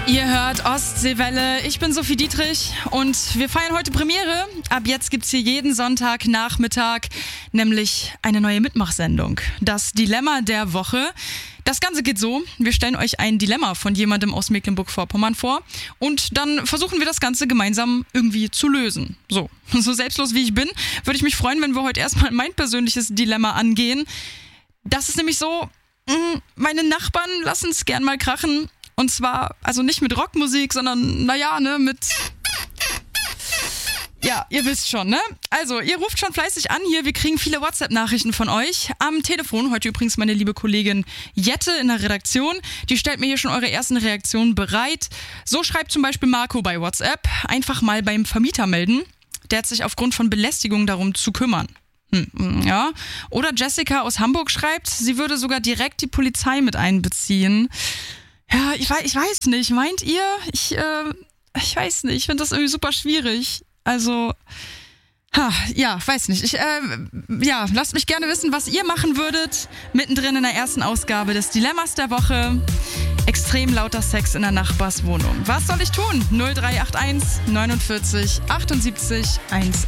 Ihr hört Ostseewelle, ich bin Sophie Dietrich und wir feiern heute Premiere. Ab jetzt gibt's hier jeden Sonntagnachmittag nämlich eine neue Mitmachsendung. Das Dilemma der Woche. Das Ganze geht so, wir stellen euch ein Dilemma von jemandem aus Mecklenburg-Vorpommern vor und dann versuchen wir das Ganze gemeinsam irgendwie zu lösen. So selbstlos wie ich bin, würde ich mich freuen, wenn wir heute erstmal mein persönliches Dilemma angehen. Das ist nämlich so, meine Nachbarn lassen es gern mal krachen. Und zwar, also nicht mit Rockmusik, sondern, mit... Ja, ihr wisst schon, ne? Also, ihr ruft schon fleißig an hier, wir kriegen viele WhatsApp-Nachrichten von euch. Am Telefon, heute übrigens meine liebe Kollegin Jette in der Redaktion. Die stellt mir hier schon eure ersten Reaktionen bereit. So schreibt zum Beispiel Marco bei WhatsApp, einfach mal beim Vermieter melden. Der hat sich aufgrund von Belästigung darum zu kümmern. Ja. Oder Jessica aus Hamburg schreibt, sie würde sogar direkt die Polizei mit einbeziehen. Ja, ich weiß nicht. Meint ihr? Ich weiß nicht. Ich finde das irgendwie super schwierig. Also, weiß nicht. Lasst mich gerne wissen, was ihr machen würdet. Mittendrin in der ersten Ausgabe des Dilemmas der Woche. Extrem lauter Sex in der Nachbarswohnung. Was soll ich tun? 0381 49 78 1.